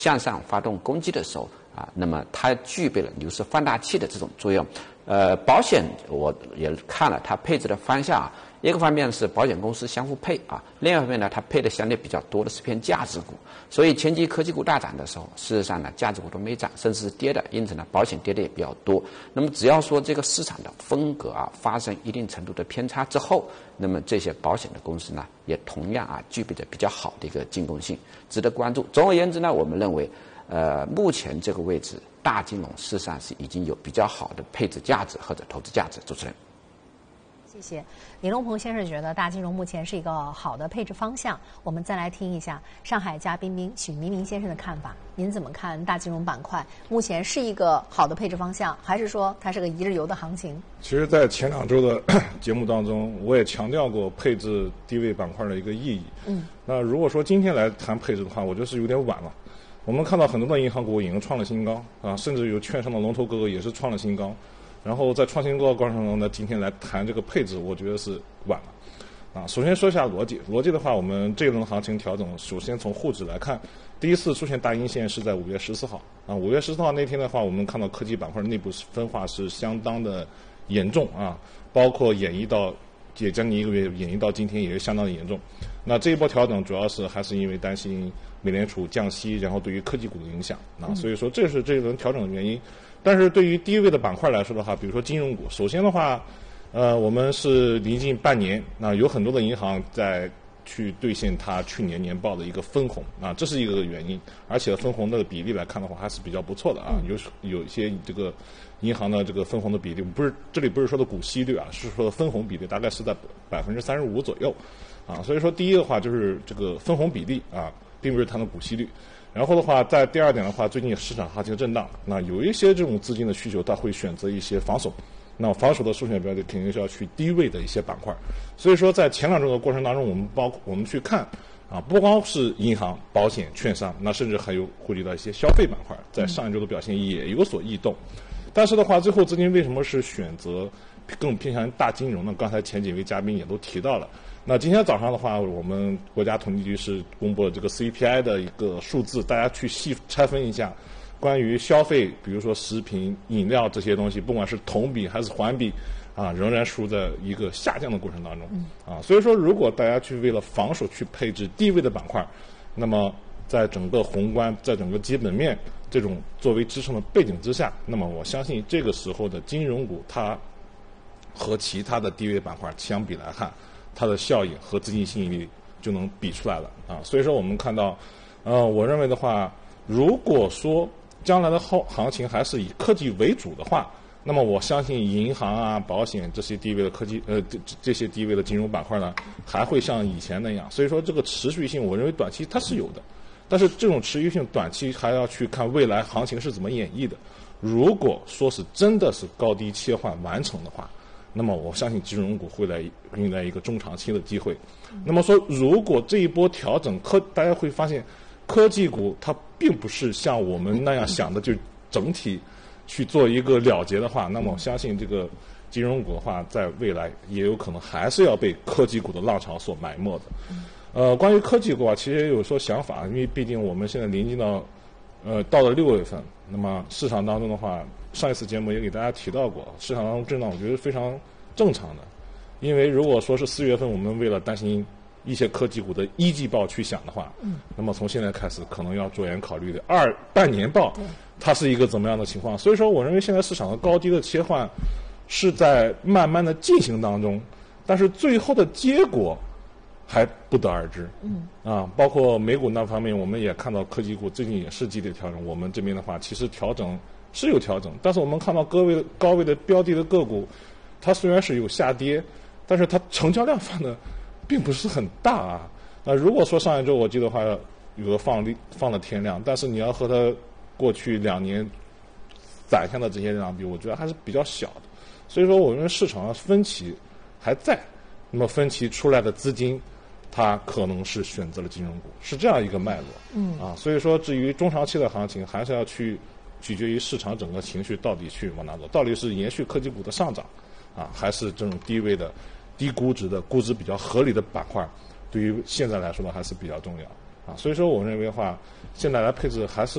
向上发动攻击的时候那么它具备了牛市放大器的这种作用。保险我也看了它配置的方向一个方面是保险公司相互配另外一方面呢，它配的相对比较多的是偏价值股，所以前期科技股大涨的时候，事实上呢，价值股都没涨，甚至是跌的，因此呢，保险跌的也比较多。那么只要说这个市场的风格发生一定程度的偏差之后，那么这些保险的公司呢，也同样具备着比较好的一个进攻性，值得关注。总而言之呢，我们认为，目前这个位置，大金融事实上是已经有比较好的配置价值或者投资价值。主持人。 谢谢。李龙鹏先生觉得大金融目前是一个好的配置方向。我们再来听一下上海嘉宾许明明先生的看法。您怎么看大金融板块？目前是一个好的配置方向，还是说它是个一日游的行情？ 其实，在前2周的节目当中，我也强调过配置低位板块的一个意义。那如果说今天来谈配置的话，我觉得是有点晚了。我们看到很多的银行股已经创了新高甚至有券商的龙头个股也是创了新高。然后在创新高的过程中呢，今天来谈这个配置，我觉得是晚了。首先说一下逻辑。逻辑的话，我们这一轮行情调整，首先从沪指来看，第一次出现大阴线是在5月14号。5月14号那天的话，我们看到科技板块的内部分化是相当的严重包括演绎到也将近1个月，演绎到今天也是相当的严重。那这一波调整主要是还是因为担心美联储降息，然后对于科技股的影响所以说这是这一轮调整的原因。但是对于低位的板块来说的话，比如说金融股，首先的话，我们是临近半年，有很多的银行在去兑现它去年年报的一个分红这是一个原因。而且分红的比例来看的话，还是比较不错的有一些这个银行的这个分红的比例，这里不是说的股息率是说的分红比例，大概是在35%左右所以说第一个话就是这个分红比例并不是它的股息率。然后的话，在第二点的话，最近市场行情震荡，有一些这种资金的需求，它会选择一些防守。那防守的首选标的肯定是要去低位的一些板块。所以说，在前2周的过程当中，我们去看不光是银行、保险、券商，那甚至还有汇聚到一些消费板块，在上一周的表现也有所异动。但是的话，最后资金为什么是选择更偏向于大金融呢？刚才前几位嘉宾也都提到了。那今天早上的话，我们国家统计局是公布了这个 CPI 的一个数字，大家去细拆分一下，关于消费，比如说食品、饮料这些东西，不管是同比还是环比仍然处在一个下降的过程当中所以说，如果大家去为了防守去配置低位的板块，那么在整个宏观、在整个基本面这种作为支撑的背景之下，那么我相信这个时候的金融股，它和其他的低位板块相比来看，它的效应和资金吸引力就能比出来了所以说我们看到我认为的话，如果说将来的行情还是以科技为主的话，那么我相信银行保险这些低位的科技这些低位的金融板块呢，还会像以前那样。所以说这个持续性，我认为短期它是有的，但是这种持续性短期还要去看未来行情是怎么演绎的。如果说是真的是高低切换完成的话，那么我相信金融股会迎来一个中长期的机会。那么说，如果这一波调整大家会发现科技股它并不是像我们那样想的就整体去做一个了结的话，那么我相信这个金融股的话，在未来也有可能还是要被科技股的浪潮所埋没的。关于科技股其实也有说想法，因为毕竟我们现在临近到了6月份，那么市场当中的话，上一次节目也给大家提到过，市场当中震荡我觉得非常正常的。因为如果说是4月份我们为了担心一些科技股的一季报去想的话，那么从现在开始可能要着眼考虑的半年报它是一个怎么样的情况。所以说我认为现在市场的高低的切换是在慢慢的进行当中，但是最后的结果还不得而知。包括美股那方面，我们也看到科技股最近也是激烈调整。我们这边的话，其实调整是有调整，但是我们看到高位的标的的个股，它虽然是有下跌，但是它成交量放的并不是很大如果说上一周我记得的话有个放了天量，但是你要和它过去2年攒下的这些量比，我觉得还是比较小的。所以说我认为市场上分歧还在，那么分歧出来的资金它可能是选择了金融股，是这样一个脉络所以说至于中长期的行情，还是要取决于市场整个情绪到底去往哪走，到底是延续科技股的上涨还是这种低位的低估值的估值比较合理的板块，对于现在来说呢还是比较重要。 所以说我认为的话，现在来配置还是